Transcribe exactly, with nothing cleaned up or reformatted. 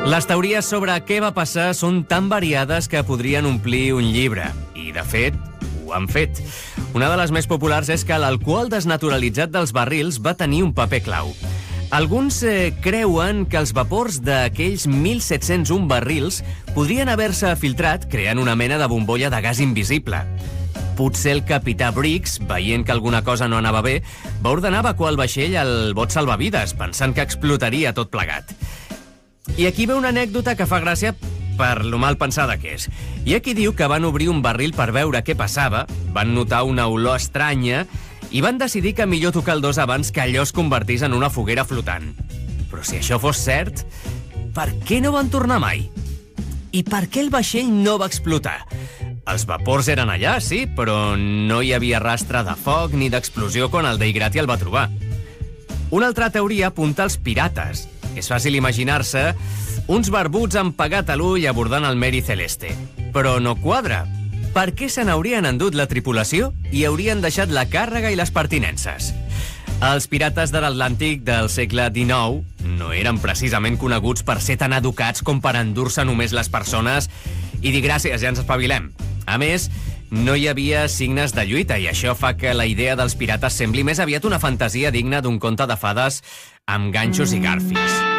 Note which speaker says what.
Speaker 1: Les teories sobre què va passar són tan variades que podrien omplir un llibre. I, de fet, ho han fet. Una de les més populars és que l'alcohol desnaturalitzat dels barrils va tenir un paper clau. Alguns eh, creuen que els vapors d'aquells mil set-cents un barrils podrien haver-se filtrat creant una mena de bombolla de gas invisible. Potser el capità Briggs, veient que alguna cosa no anava bé, va ordenar evacuar el vaixell al bot salvavides, pensant que explotaria tot plegat. I aquí ve una anècdota que fa gràcia per lo mal pensada que és. Hi ha qui diu que van obrir un barril per veure què passava, van notar una olor estranya i van decidir que millor tocar el dos abans que allò es convertís en una foguera flotant. Però si això fos cert, per què no van tornar mai? I per què el vaixell no va explotar? Els vapors eren allà, sí, però no hi havia rastre de foc ni d'explosió quan el Dei Gratia el va trobar. Una altra teoria apunta als pirates. És fàcil imaginar-se uns barbuts amb pegat a l'ull abordant el Mary Celeste. Però no quadra. Per què se n'haurien endut la tripulació i haurien deixat la càrrega i les pertinences? Els pirates de l'Atlàntic del segle dinou no eren precisament coneguts per ser tan educats com per endur-se només les persones i dir gràcies, ja ens espavilem. A més, no hi havia signes de lluita i això fa que la idea dels pirates sembli més aviat una fantasia digna d'un conte de fades amb ganxos i gàrfics.